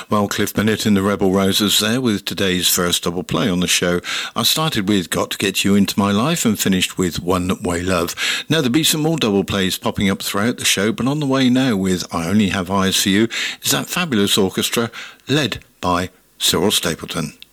Well, Cliff Bennett in the Rebel Roses there with today's first double play on the show. I started with Got to Get You Into My Life and finished with One Way Love. Now, there'll be some more double plays popping up throughout the show, but on the way now with I Only Have Eyes for You is that fabulous orchestra led by Cyril Stapleton.